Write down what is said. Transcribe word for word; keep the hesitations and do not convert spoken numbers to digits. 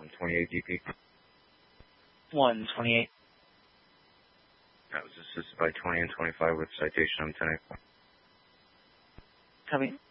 one twenty-eight D P. one twenty-eight. That was assisted by twenty and twenty-five with citation on ten eight. Copy.